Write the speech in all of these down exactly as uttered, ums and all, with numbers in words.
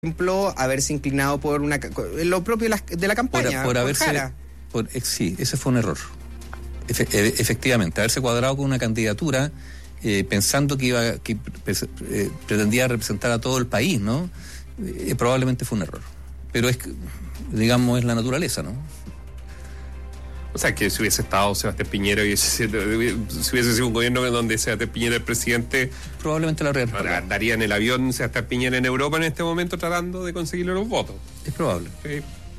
ejemplo, haberse inclinado por una lo propio de la, de la campaña. Por, por haberse, por, sí, ese fue un error. Efe, efectivamente, haberse cuadrado con una candidatura eh, pensando que iba que eh, pretendía representar a todo el país, ¿no? Eh, probablemente fue un error. Pero es, digamos, es la naturaleza, ¿no? O sea, que si hubiese estado Sebastián Piñera y si hubiese sido un gobierno donde Sebastián Piñera el presidente, probablemente la realidad daría en el avión Sebastián Piñera en Europa en este momento tratando de conseguirle los votos. Es probable. Sí.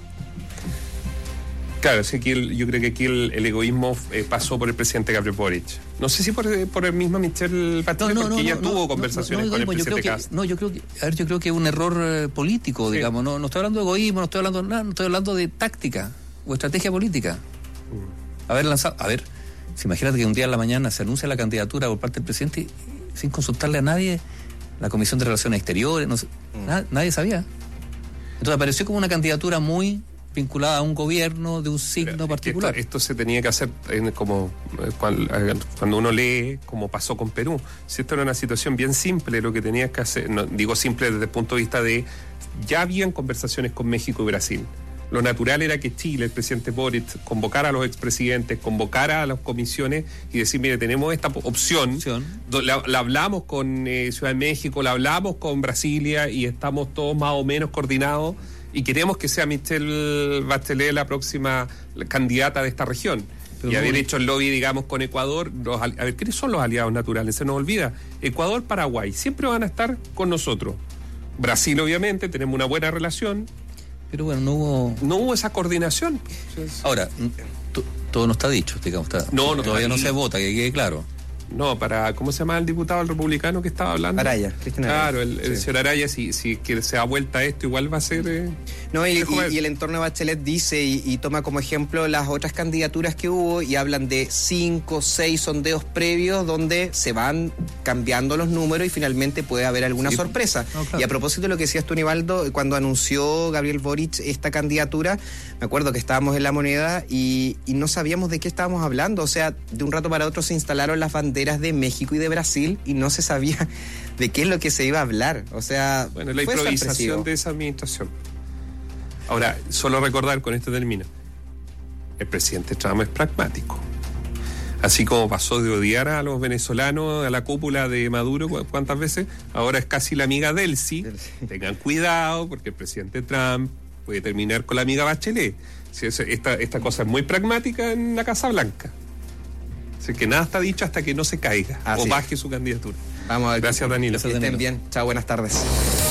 Claro, sí, aquí el, yo creo que aquí el, el egoísmo eh, pasó por el presidente Gabriel Boric. No sé si por, por el mismo Michelle Bachelet, no, no, porque no, ella no, tuvo no, conversaciones no, no, no, con el presidente Castro. No, yo creo que, a ver, yo creo que es un error eh, político, sí. digamos. No, no estoy hablando de egoísmo, no estoy hablando de nada, no estoy hablando de táctica o estrategia política. Haber lanzado, a ver, si imagínate que un día en la mañana se anuncia la candidatura por parte del presidente sin consultarle a nadie, la Comisión de Relaciones Exteriores, no sé, mm. na, nadie sabía. Entonces apareció como una candidatura muy vinculada a un gobierno de un signo Pero, particular. Esto, esto se tenía que hacer en, como cuando uno lee, como pasó con Perú. Si esto era una situación bien simple, lo que tenías que hacer, no, digo simple desde el punto de vista de, ya habían conversaciones con México y Brasil. Lo natural era que Chile, el presidente Boric, convocara a los expresidentes, convocara a las comisiones y decir, mire, tenemos esta opción, la, la hablamos con eh, Ciudad de México, la hablamos con Brasilia y estamos todos más o menos coordinados y queremos que sea Michelle Bachelet la próxima candidata de esta región. Pero y haber hecho el lobby, digamos, con Ecuador. Los, a ver, ¿quiénes son los aliados naturales? Se nos olvida. Ecuador, Paraguay, siempre van a estar con nosotros. Brasil, obviamente, tenemos una buena relación. Pero bueno, no hubo... No hubo esa coordinación. Ahora, t- todo no está dicho, digamos. Está, no, no, todavía no se vota, que quede claro. No, para... ¿Cómo se llama el diputado, el republicano que estaba hablando? Araya, Cristian Araya. Claro, el, el sí. señor Araya, si, si que se da vuelta a esto, igual va a ser... Eh, no, y, y, y el entorno de Bachelet dice y, y toma como ejemplo las otras candidaturas que hubo y hablan de cinco, seis sondeos previos donde se van cambiando los números y finalmente puede haber alguna sí. sorpresa. No, claro. Y a propósito de lo que decías tú, Nivaldo, cuando anunció Gabriel Boric esta candidatura, me acuerdo que estábamos en La Moneda y, y no sabíamos de qué estábamos hablando. O sea, de un rato para otro se instalaron las banderas de México y de Brasil y no se sabía de qué es lo que se iba a hablar. O sea, bueno, la improvisación de esa administración. Ahora, solo recordar, con esto termino, el presidente Trump es pragmático. Así como pasó de odiar a los venezolanos, a la cúpula de Maduro, ¿cuántas veces? Ahora es casi la amiga Delcy. Tengan cuidado, porque el presidente Trump puede terminar con la amiga Bachelet. Esta, esta cosa es muy pragmática en la Casa Blanca. Así que nada está dicho hasta que no se caiga Así o baje su candidatura. Vamos a ver. Gracias, Danilo. Que estén bien. Chao, buenas tardes.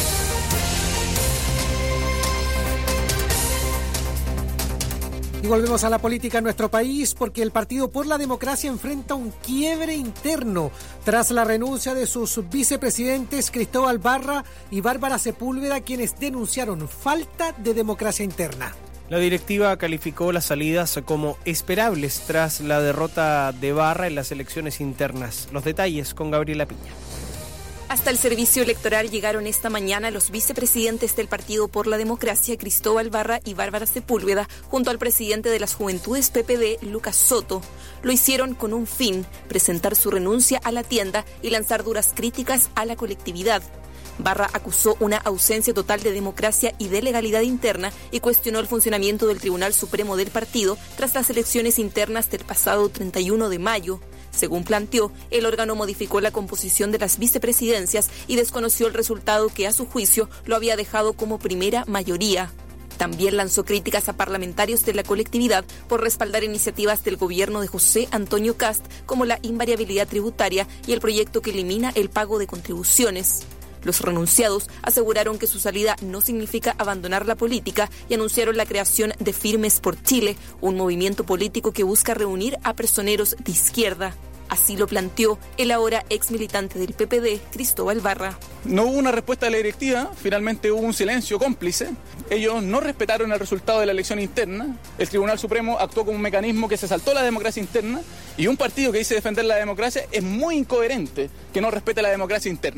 Y volvemos a la política en nuestro país porque el Partido por la Democracia enfrenta un quiebre interno tras la renuncia de sus vicepresidentes Cristóbal Barra y Bárbara Sepúlveda, quienes denunciaron falta de democracia interna. La directiva calificó las salidas como esperables tras la derrota de Barra en las elecciones internas. Los detalles con Gabriela Piña. Hasta el servicio electoral llegaron esta mañana los vicepresidentes del Partido por la Democracia, Cristóbal Barra y Bárbara Sepúlveda, junto al presidente de las Juventudes P P D, Lucas Soto. Lo hicieron con un fin, presentar su renuncia a la tienda y lanzar duras críticas a la colectividad. Barra acusó una ausencia total de democracia y de legalidad interna y cuestionó el funcionamiento del Tribunal Supremo del partido tras las elecciones internas del pasado treinta y uno de mayo. Según planteó, el órgano modificó la composición de las vicepresidencias y desconoció el resultado que, a su juicio, lo había dejado como primera mayoría. También lanzó críticas a parlamentarios de la colectividad por respaldar iniciativas del gobierno de José Antonio Kast, como la invariabilidad tributaria y el proyecto que elimina el pago de contribuciones. Los renunciados aseguraron que su salida no significa abandonar la política y anunciaron la creación de Firmes por Chile, un movimiento político que busca reunir a personeros de izquierda. Así lo planteó el ahora ex militante del P P D, Cristóbal Barra. No hubo una respuesta de la directiva, finalmente hubo un silencio cómplice. Ellos no respetaron el resultado de la elección interna. El Tribunal Supremo actuó como un mecanismo que se saltó la democracia interna, y un partido que dice defender la democracia es muy incoherente que no respete la democracia interna.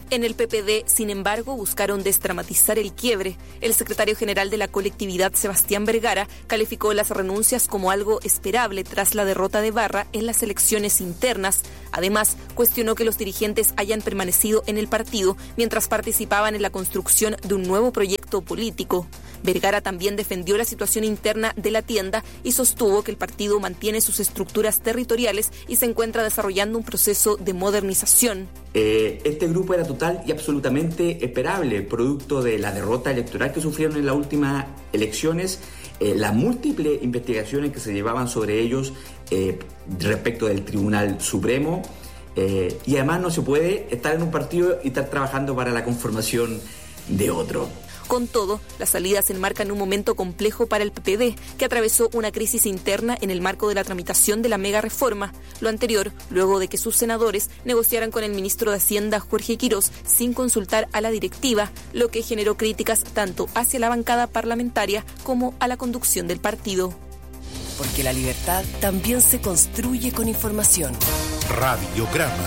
En el P P D, sin embargo, buscaron desdramatizar el quiebre. El secretario general de la colectividad, Sebastián Vergara, calificó las renuncias como algo esperable tras la derrota de Barra en las elecciones internas. Además, cuestionó que los dirigentes hayan permanecido en el partido mientras participaban en la construcción de un nuevo proyecto político. Vergara también defendió la situación interna de la tienda y sostuvo que el partido mantiene sus estructuras territoriales y se encuentra desarrollando un proceso de modernización. Eh, este grupo era total y absolutamente esperable, producto de la derrota electoral que sufrieron en las últimas elecciones, eh, las múltiples investigaciones que se llevaban sobre ellos eh, respecto del Tribunal Supremo, eh, y además no se puede estar en un partido y estar trabajando para la conformación de otro. Con todo, las salidas se enmarcan en un momento complejo para el P P D, que atravesó una crisis interna en el marco de la tramitación de la mega reforma. Lo anterior, luego de que sus senadores negociaran con el ministro de Hacienda, Jorge Quirós, sin consultar a la directiva, lo que generó críticas tanto hacia la bancada parlamentaria como a la conducción del partido. Porque la libertad también se construye con información. Radiograma.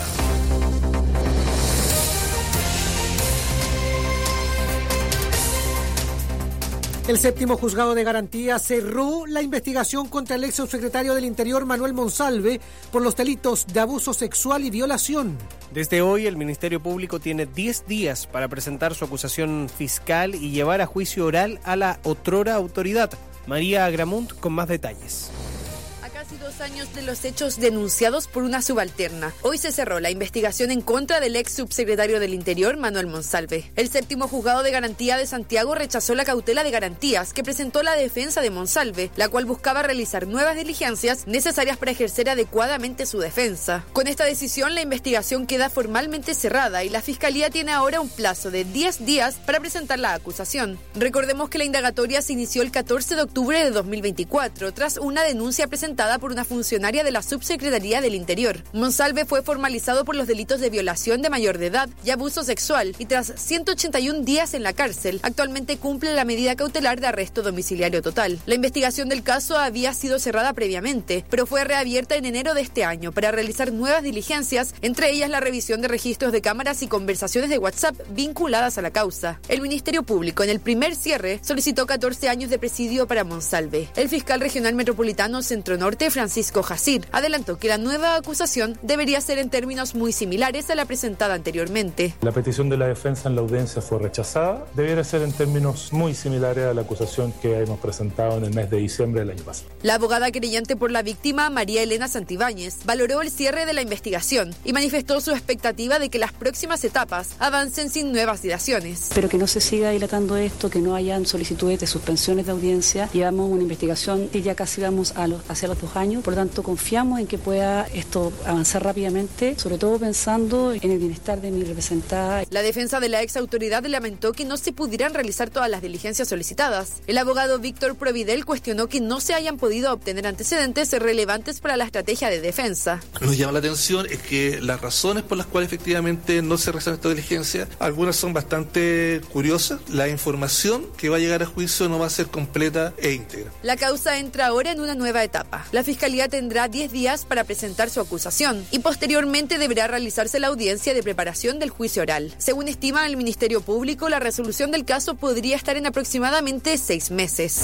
El séptimo juzgado de garantía cerró la investigación contra el ex subsecretario del Interior Manuel Monsalve por los delitos de abuso sexual y violación. Desde hoy, el Ministerio Público tiene diez días para presentar su acusación fiscal y llevar a juicio oral a la otrora autoridad. María Agramunt con más detalles. Casi dos años de los hechos denunciados por una subalterna. Hoy se cerró la investigación en contra del ex subsecretario del Interior, Manuel Monsalve. El séptimo juzgado de garantía de Santiago rechazó la cautela de garantías que presentó la defensa de Monsalve, la cual buscaba realizar nuevas diligencias necesarias para ejercer adecuadamente su defensa. Con esta decisión, la investigación queda formalmente cerrada y la Fiscalía tiene ahora un plazo de diez días para presentar la acusación. Recordemos que la indagatoria se inició el catorce de octubre de dos mil veinticuatro, tras una denuncia presentada por una funcionaria de la Subsecretaría del Interior. Monsalve fue formalizado por los delitos de violación de mayor de edad y abuso sexual y tras ciento ochenta y un días en la cárcel, actualmente cumple la medida cautelar de arresto domiciliario total. La investigación del caso había sido cerrada previamente, pero fue reabierta en enero de este año para realizar nuevas diligencias, entre ellas la revisión de registros de cámaras y conversaciones de WhatsApp vinculadas a la causa. El Ministerio Público, en el primer cierre, solicitó catorce años de presidio para Monsalve. El fiscal regional metropolitano Centro Norte, Francisco Jacir, adelantó que la nueva acusación debería ser en términos muy similares a la presentada anteriormente. La petición de la defensa en la audiencia fue rechazada. Debería ser en términos muy similares a la acusación que hemos presentado en el mes de diciembre del año pasado. La abogada querellante por la víctima, María Elena Santibáñez, valoró el cierre de la investigación y manifestó su expectativa de que las próximas etapas avancen sin nuevas dilaciones. Pero que no se siga dilatando esto, que no hayan solicitudes de suspensiones de audiencia. Llevamos una investigación y ya casi vamos a los, hacia los dos años, por lo tanto confiamos en que pueda esto avanzar rápidamente, sobre todo pensando en el bienestar de mi representada. La defensa de la ex autoridad lamentó que no se pudieran realizar todas las diligencias solicitadas. El abogado Víctor Providel cuestionó que no se hayan podido obtener antecedentes relevantes para la estrategia de defensa. Nos llama la atención es que las razones por las cuales efectivamente no se realizan estas diligencias, algunas son bastante curiosas. La información que va a llegar a juicio no va a ser completa e íntegra. La causa entra ahora en una nueva etapa. La Fiscalía tendrá diez días para presentar su acusación y posteriormente deberá realizarse la audiencia de preparación del juicio oral. Según estima el Ministerio Público, la resolución del caso podría estar en aproximadamente seis meses.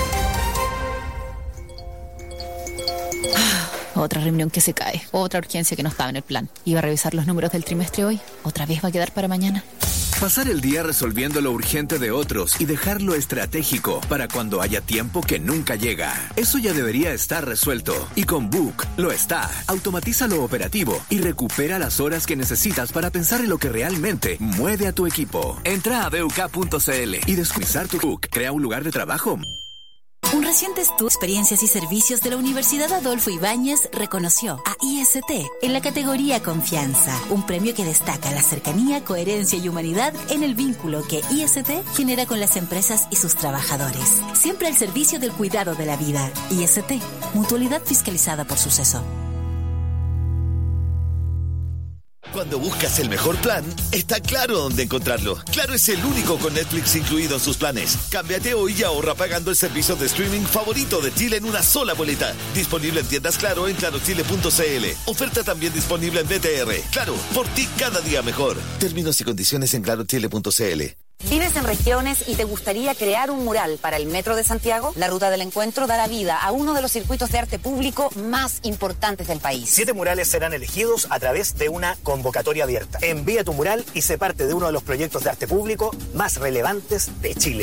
Otra reunión que se cae, otra urgencia que no estaba en el plan. Iba a revisar los números del trimestre hoy, otra vez va a quedar para mañana. Pasar el día resolviendo lo urgente de otros y dejar lo estratégico para cuando haya tiempo que nunca llega. Eso ya debería estar resuelto. Y con Book lo está. Automatiza lo operativo y recupera las horas que necesitas para pensar en lo que realmente mueve a tu equipo. Entra a b u k punto c l y descuidar tu Book. Crea un lugar de trabajo. Un reciente estudio de experiencias y servicios de la Universidad Adolfo Ibáñez reconoció a I S T en la categoría Confianza, un premio que destaca la cercanía, coherencia y humanidad en el vínculo que I S T genera con las empresas y sus trabajadores. Siempre al servicio del cuidado de la vida. I S T, mutualidad fiscalizada por Suceso. Cuando buscas el mejor plan, está Claro dónde encontrarlo. Claro es el único con Netflix incluido en sus planes. Cámbiate hoy y ahorra pagando el servicio de streaming favorito de Chile en una sola boleta. Disponible en tiendas Claro en claro chile punto c l. Oferta también disponible en B T R. Claro, por ti cada día mejor. Términos y condiciones en claro chile punto c l. ¿Vives en regiones y te gustaría crear un mural para el Metro de Santiago? La Ruta del Encuentro dará vida a uno de los circuitos de arte público más importantes del país. Siete murales serán elegidos a través de una convocatoria abierta. Envía tu mural y sé parte de uno de los proyectos de arte público más relevantes de Chile.